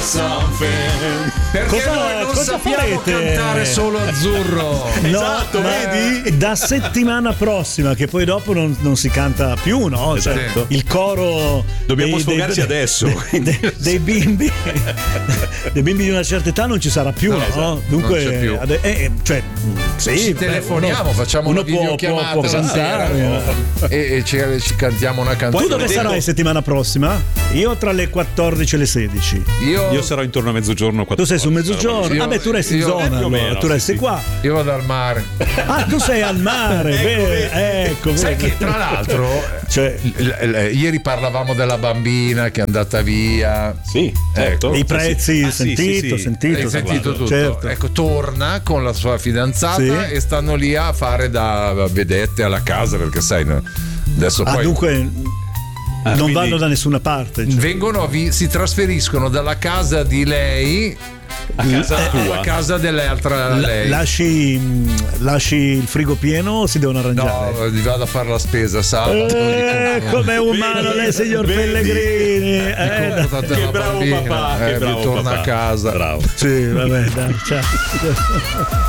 something. Perché noi non sappiamo cantare solo azzurro. Esatto, vedi? Da settimana prossima, che poi dopo non si canta più, no? Certo. Il coro. Dobbiamo sfogarci adesso. Dei bimbi. Dei bimbi di una certa età non ci sarà più, no? Esatto. Dunque, non c'è più. Cioè, sì, Ci telefoniamo, facciamo una videochiamata può la cantare, sera, e ci cantiamo una canzone. Tu dove sarai settimana prossima? Io tra le 14 e le 16. Io sarò intorno a mezzogiorno. Tu sei su mezzogiorno? Io- Vabbè, tu resti in io- zona, più o allora. meno, Tu resti sì, qua. Io vado al mare. Ah, tu sei al mare, ecco. Sai vedi. che tra l'altro Cioè, ieri parlavamo della bambina che è andata via. Sì, certo. i prezzi, Ah, sì, sentito. Hai sentito tutto? Certo. Ecco, torna con la sua fidanzata Sì. e stanno lì a fare da vedette alla casa, perché sai, no, adesso poi Dunque non quindi- vanno da nessuna parte. Cioè. si trasferiscono dalla casa di lei A casa tua. alla casa dell'altra lei. Lasci il frigo pieno o si devono arrangiare? No, vado a fare la spesa sabato. Com'è umano lei, signor Vedi? Pellegrini? Che bravo papà, che bravo torna papà. a casa. Bravo. Sì, vabbè, dai, ciao.